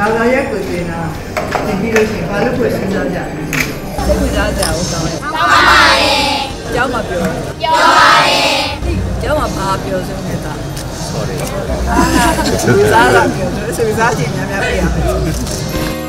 ဘာသာရပ်ကိုသင်တာသင်ပြီးလို့ရှိရင်ဘာလို့ကိုစဉ်းစားကြလဲစိတ်ဝင်စားကြအောင်ကောင်းတယ်ကောင်းပါရဲ့ကျောင်းမှာပြောပါရဲ့ကျောင်းမှာဘာပြောစမ်းနေတာ sorry စားလာပြောဆိုစားချင်များများပြရမယ်